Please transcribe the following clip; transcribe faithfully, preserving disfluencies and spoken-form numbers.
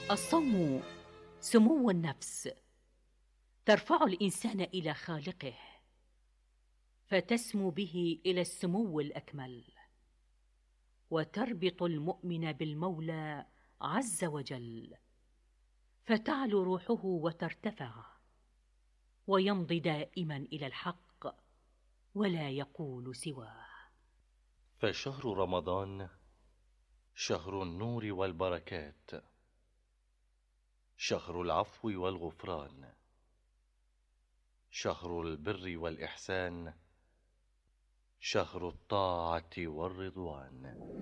الصوم سمو النفس، ترفع الإنسان إلى خالقه، فتسمو به إلى السمو الأكمل، وتربط المؤمن بالمولى عز وجل، فتعلو روحه وترتفع، ويمضي دائما إلى الحق ولا يقول سواه. فشهر رمضان شهر النور والبركات، شهر العفو والغفران، شهر البر والإحسان، شهر الطاعة والرضوان.